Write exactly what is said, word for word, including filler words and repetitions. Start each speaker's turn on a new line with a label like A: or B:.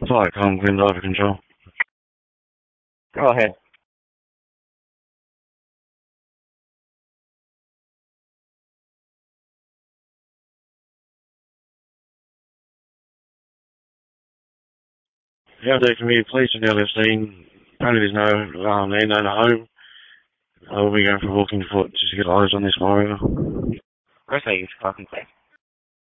A: Fire Calm Green Diver Control.
B: Go ahead.
A: Yeah, there can be police on the other scene. Apparently there's no alarm there, no home. I will be going for a walk in foot just to get eyes on this warrior.
B: Of course I use fucking place.